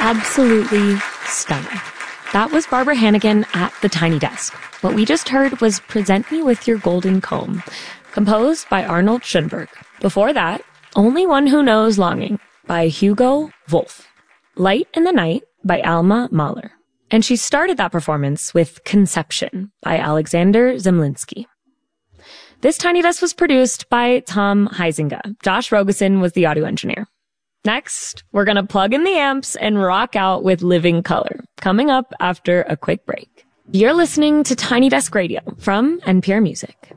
absolutely stunning. That was Barbara Hannigan at the Tiny Desk. What we just heard was Present Me With Your Golden Comb, composed by Arnold Schoenberg. Before that, Only One Who Knows Longing by Hugo Wolf. Light in the Night by Alma Mahler. And she started that performance with Conception by Alexander Zemlinsky. This Tiny Desk was produced by Tom Huizinga. Josh Rogosin was the audio engineer. Next, we're going to plug in the amps and rock out with Living Color, coming up after a quick break. You're listening to Tiny Desk Radio from NPR Music.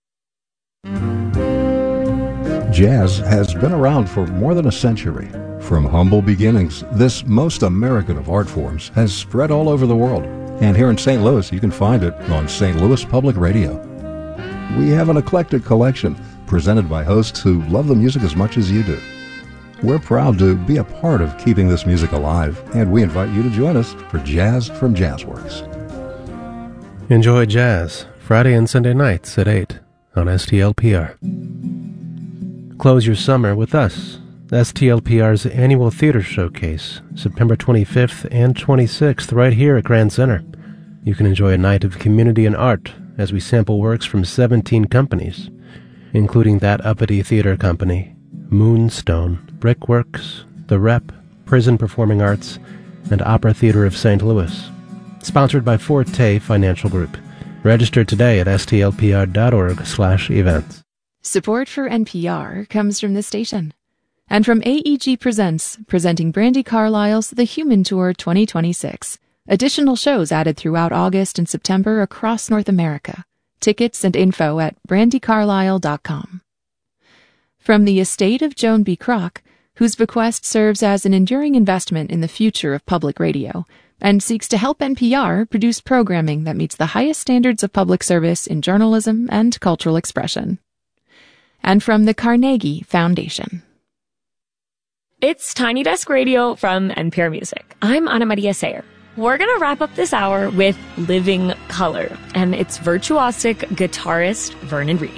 Jazz has been around for more than a century. From humble beginnings, this most American of art forms has spread all over the world. And here in St. Louis, you can find it on St. Louis Public Radio. We have an eclectic collection presented by hosts who love the music as much as you do. We're proud to be a part of keeping this music alive, and we invite you to join us for Jazz from Jazzworks. Enjoy jazz Friday and Sunday nights at 8 on STLPR. Close your summer with us. STLPR's annual theater showcase, September 25th and 26th, right here at Grand Center. You can enjoy a night of community and art as we sample works from 17 companies, including That Uppity Theater Company, Moonstone, Brickworks, The Rep, Prison Performing Arts, and Opera Theater of St. Louis. Sponsored by Forte Financial Group. Register today at stlpr.org/events. Support for NPR comes from this station. And from AEG Presents, presenting Brandi Carlile's The Human Tour 2026. Additional shows added throughout August and September across North America. Tickets and info at brandicarlile.com. From the estate of Joan B. Kroc, whose bequest serves as an enduring investment in the future of public radio, and seeks to help NPR produce programming that meets the highest standards of public service in journalism and cultural expression. And from the Carnegie Foundation. It's Tiny Desk Radio from NPR Music. I'm Ana Maria Sayer. We're going to wrap up this hour with Living Color and its virtuosic guitarist, Vernon Reid.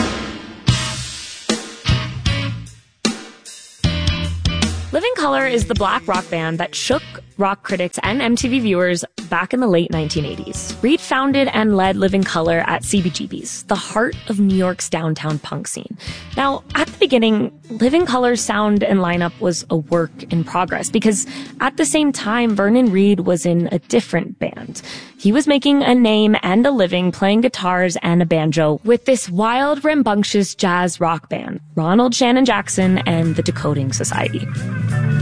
Living Color is the black rock band that shook rock critics and MTV viewers back in the late 1980s. Reid founded and led Living Color at CBGB's, the heart of New York's downtown punk scene. Now, at the beginning, Living Color's sound and lineup was a work in progress because at the same time, Vernon Reid was in a different band. He was making a name and a living playing guitars and a banjo with this wild, rambunctious jazz rock band, Ronald Shannon Jackson and the Decoding Society.